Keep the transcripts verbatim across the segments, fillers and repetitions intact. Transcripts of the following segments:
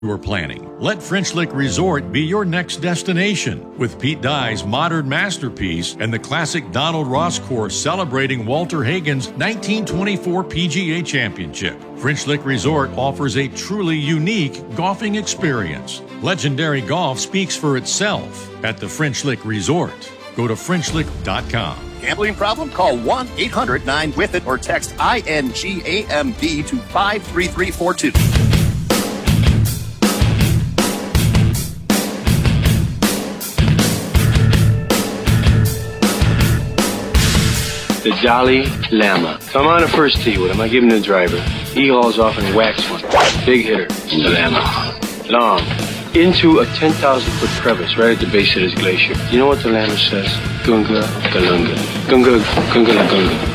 You're planning. Let French Lick Resort be your next destination. With Pete Dye's modern masterpiece and the classic Donald Ross course celebrating Walter Hagen's nineteen twenty-four P G A Championship, French Lick Resort offers a truly unique golfing experience. Legendary golf speaks for itself at the French Lick Resort. Go to French Lick dot com. Gambling problem? Call one eight hundred nine with it or text I N G A M B to five three three four two. The Dalai Lama. So I'm on the first tee with him. I give him the driver. He hauls off and whacks one. Big hitter. The Lama. Long. Into a ten thousand foot crevice right at the base of this glacier. You know what the Lama says? Gunga Galunga. Gunga Gunga Gunga.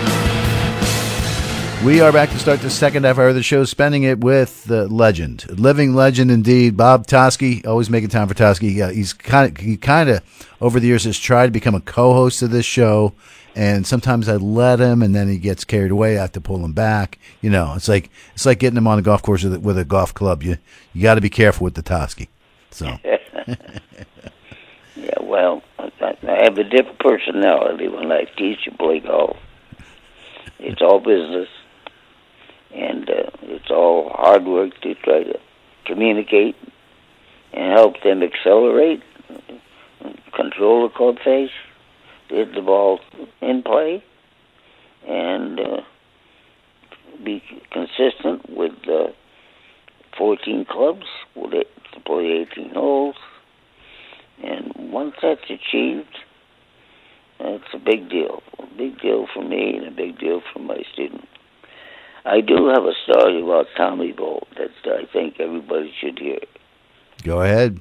We are back to start the second half hour of the show, spending it with the legend, living legend indeed, Bob Toski. Always making time for Toski. Yeah, he's kind of, he kind of over the years has tried to become a co-host of this show, and sometimes I let him, and then he gets carried away. I have to pull him back. You know, it's like it's like getting him on a golf course with a, with a golf club. You you got to be careful with the Toski. So. Yeah, well, I, I have a different personality when I teach and play golf. It's all business. And uh, it's all hard work to try to communicate and help them accelerate, control the club face, hit the ball in play, and uh, be consistent with uh, fourteen clubs with it to play eighteen holes. And once that's achieved, that's a big deal. A big deal for me and a big deal for my students. I do have a story about Tommy Bolt that I think everybody should hear. Go ahead.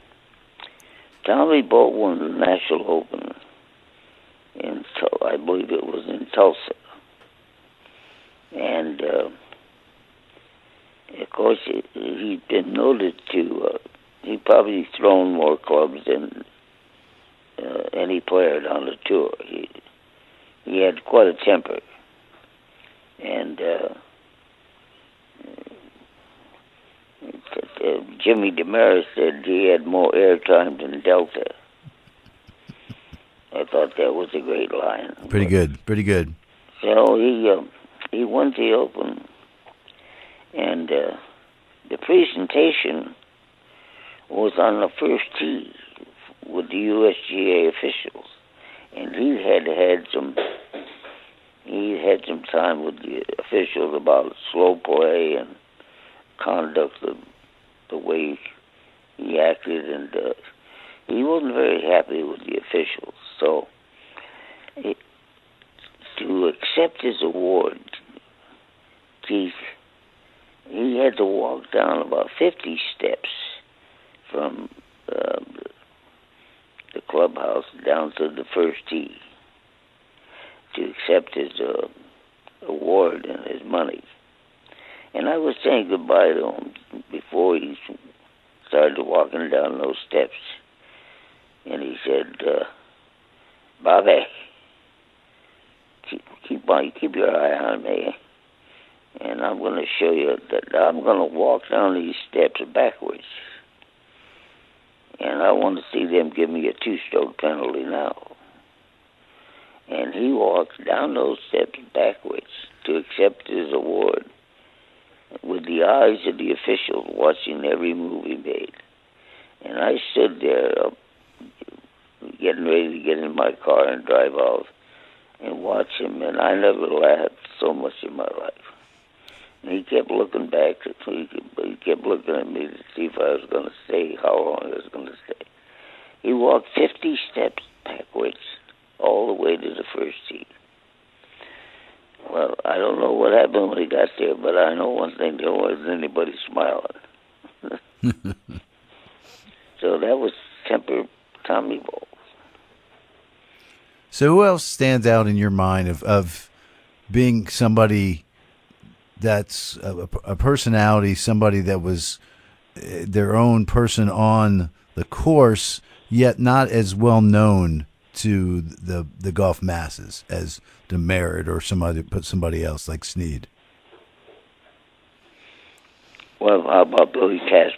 Tommy Bolt won the National Open in, I believe it was in Tulsa. And, uh, of course, he'd been noted to, uh, he'd probably thrown more clubs than uh, any player on the tour. He, he had quite a temper. And uh, uh, Jimmy Demarais said he had more airtime than Delta. I thought that was a great line. Pretty but, good, pretty good. So he uh, he won the Open, and uh, the presentation was on the first tee with the U S G A officials, and he had had some. He had some time with the officials about slow play and conduct of the way he acted, and uh, he wasn't very happy with the officials. So, it, to accept his award, Keith, he had to walk down about fifty steps from uh, the clubhouse down to the first tee to accept his uh, award and his money. And I was saying goodbye to him before he started walking down those steps. And he said, uh, Bobby, keep, keep, on, keep your eye on me. And I'm going to show you that I'm going to walk down these steps backwards. And I want to see them give me a two-stroke penalty now. And he walked down those steps backwards to accept his award with the eyes of the officials watching every move he made. And I stood there uh, getting ready to get in my car and drive off and watch him, and I never laughed so much in my life. And he kept looking back, he kept looking at me to see if I was going to stay, how long I was going to stay. He walked fifty steps backwards all the way to the first tee. Well, I don't know what happened when he got there, but I know one thing, there wasn't anybody smiling. So that was Temper Tommy Bolt. So who else stands out in your mind of, of being somebody that's a, a personality, somebody that was their own person on the course, yet not as well known to the the golf masses as Demerit or somebody put somebody else like Snead? Well, how about Billy Cass